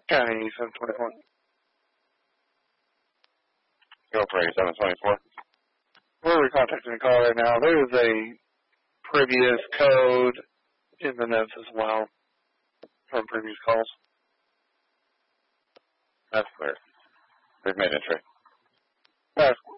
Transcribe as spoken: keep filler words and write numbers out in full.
County seven twenty-four. Go for eighty-seven twenty-four. We're contacting the call right now. There is a previous code in the notes as well from previous calls. That's clear. They've made entry. That's